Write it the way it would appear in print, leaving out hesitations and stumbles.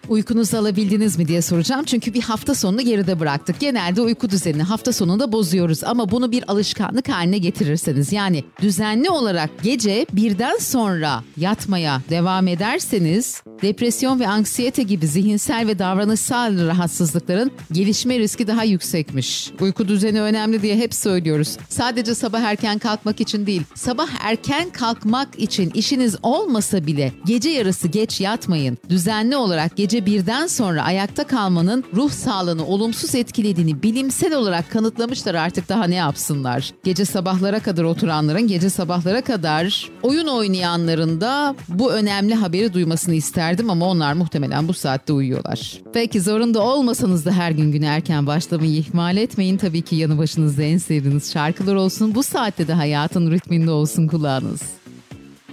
Uykunuzu alabildiniz mi diye soracağım. Çünkü bir hafta sonunu geride bıraktık. Genelde uyku düzenini hafta sonunda bozuyoruz. Ama bunu bir alışkanlık haline getirirseniz, yani düzenli olarak gece birden sonra yatmaya devam ederseniz, depresyon ve anksiyete gibi zihinsel ve davranışsal rahatsızlıkların gelişme riski daha yüksekmiş. Uyku düzeni önemli diye hep söylüyoruz. Sadece sabah erken kalkmak için değil, sabah erken kalkmak için işiniz olmasa bile gece yarısı geç yatmayın. Düzenli olarak gece birden sonra ayakta kalmanın ruh sağlığını olumsuz etkilediğini bilimsel olarak kanıtlamışlar, artık daha ne yapsınlar? Gece sabahlara kadar oturanların, gece sabahlara kadar oyun oynayanların da bu önemli haberi duymasını isterdim ama onlar muhtemelen bu saatte uyuyorlar. Belki zorunda olmasanız da her gün güne erken başlamayı ihmal etmeyin. Tabii ki yanı başınızda en sevdiğiniz şarkılar olsun. Bu saatte de hayatın ritminde olsun kulağınız.